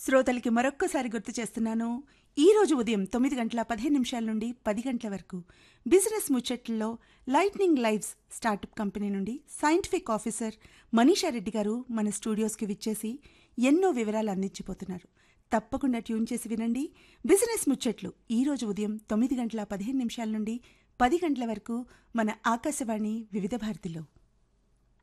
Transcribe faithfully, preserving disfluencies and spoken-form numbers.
శ్రోతలకి మరొక్కసారి గుర్తు చేస్తున్నాను. ఈ రోజు ఉదయం తొమ్మిది గంటల పదిహేను నిమిషాల నుండి పది గంటల వరకు business ముచ్చట్లలో lightning lives startup company నుండి సైంటిఫిక్ ఆఫీసర్ మనీషా రెడ్డి గారు మన స్టూడియోస్కి విచ్చేసి ఎన్నో వివరాలు అందించిపోతున్నారు. తప్పకుండా ట్యూన్ చేసి వినండి. బిజినెస్ ముచ్చట్లు ఈ రోజు ఉదయం తొమ్మిది గంటల పదిహేను నిమిషాల నుండి పది గంటల వరకు మన ఆకాశవాణి వివిధ భారతిలో.